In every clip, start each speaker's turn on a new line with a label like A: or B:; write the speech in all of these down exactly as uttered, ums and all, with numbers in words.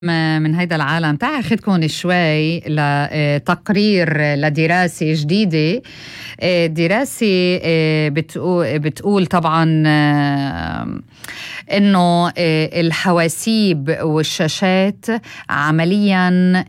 A: من هيدا العالم. تعال أخذكم شوي لتقرير لدراسة جديدة. دراسة بتقول, بتقول طبعا إنه الحواسيب والشاشات عمليا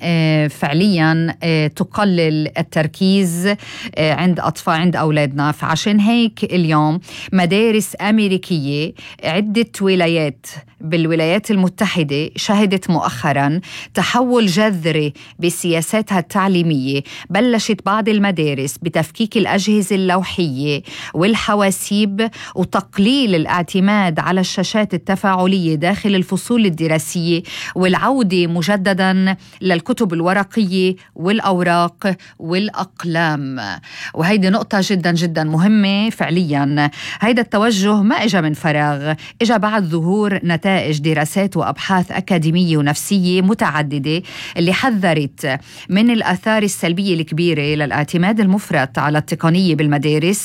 A: فعليا تقلل التركيز عند أطفال عند أولادنا. فعشان هيك اليوم مدارس أمريكية عدة ولايات بالولايات المتحدة شهدت مؤخرا تحول جذري بسياساتها التعليمية. بلشت بعض المدارس بتفكيك الأجهزة اللوحية والحواسيب وتقليل الاعتماد على الشاشات التفاعلية داخل الفصول الدراسية والعودة مجددا للكتب الورقية والأوراق والأقلام. وهيدي نقطة جدا جدا مهمة فعليا. هيدا التوجه ما إجا من فراغ، إجا بعد ظهور نتائج دراسات وأبحاث أكاديمية ونفسية متعددة اللي حذرت من الآثار السلبية الكبيرة للاعتماد المفرط على التقنية بالمدارس.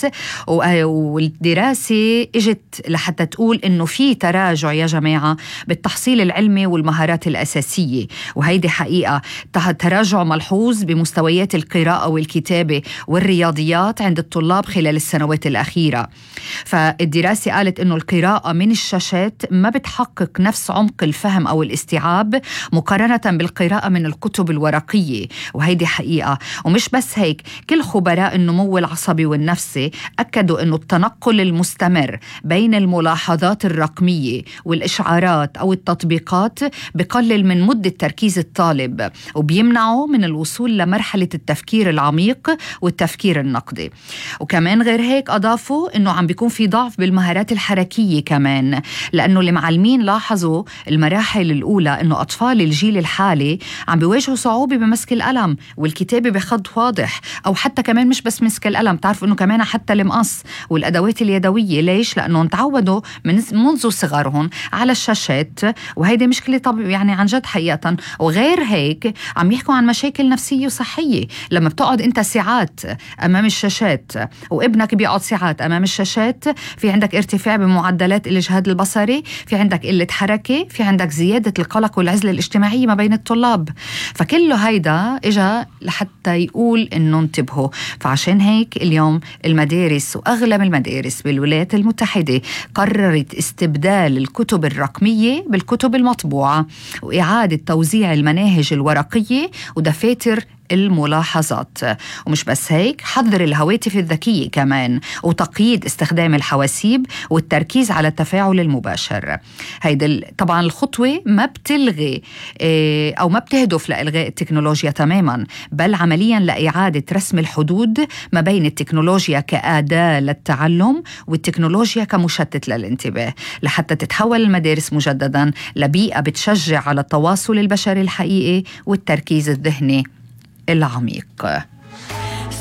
A: والدراسة إجت لحتى تقول إنه في تراجع يا جماعة بالتحصيل العلمي والمهارات الأساسية، وهيدي حقيقة. تراجع ملحوظ بمستويات القراءة والكتابة والرياضيات عند الطلاب خلال السنوات الأخيرة. فالدراسة قالت إنه القراءة من الشاشات ما بتحقق نفس عمق الفهم أو الاستيعاب مقارنة بالقراءة من الكتب الورقية، وهيدي حقيقة. ومش بس هيك، كل خبراء النمو العصبي والنفسي أكدوا إنه التنقل المستمر بين الملاحظات الرقمية والإشعارات أو التطبيقات بقلل من مدة تركيز الطالب وبيمنعه من الوصول لمرحلة التفكير العميق والتفكير النقدي. وكمان غير هيك أضافوا إنه عم بيكون في ضعف بالمهارات الحركية كمان، لأنه المعلمين لاحظوا المراحل الأولى إنه أطفال الجيل الحالي عم بيواجهوا صعوبة بمسك القلم والكتابة بخط واضح، أو حتى كمان مش بس مسك القلم، تعرفوا إنه كمان حتى المقص والأدوات اليدوية. ليش؟ لأنه تعودوا من منذ صغرهم على الشاشات، وهيدي مشكلة طب يعني عن جد حقيقة. وغير هيك عم يحكوا عن مشاكل نفسية وصحية. لما بتقعد أنت ساعات أمام الشاشات وابنك بيقعد ساعات أمام الشاشات، في عندك ارتفاع بمعدلات الإجهاد البصري، في عندك قلة حركة، في عندك زيادة القلق والعزلة الاجتماعية ما بين الطلاب. فكله هيدا إجا لحتى يقول إنه انتبهوا. فعشان هيك اليوم المدارس وأغلب المدارس بالولايات المتحدة قررت استبدال الكتب الرقمية بالكتب المطبوعة وإعادة توزيع المناهج الورقية ودفاتر الملاحظات. ومش بس هيك، حظر الهواتف الذكية كمان وتقييد استخدام الحواسيب والتركيز على التفاعل المباشر. هيدا طبعا الخطوة ما بتلغي أو ما بتهدف لإلغاء التكنولوجيا تماما، بل عمليا لإعادة رسم الحدود ما بين التكنولوجيا كأداة للتعلم والتكنولوجيا كمشتت للانتباه، لحتى تتحول المدارس مجددا لبيئة بتشجع على التواصل البشري الحقيقي والتركيز الذهني العميق.